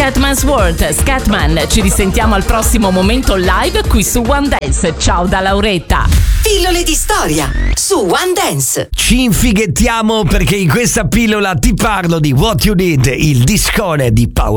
Scatman's World. Scatman, ci risentiamo al prossimo momento live qui su One Dance. Ciao da Lauretta. Pillole di storia su One Dance. Ci infighettiamo perché in questa pillola ti parlo di What You Need, il discone di Power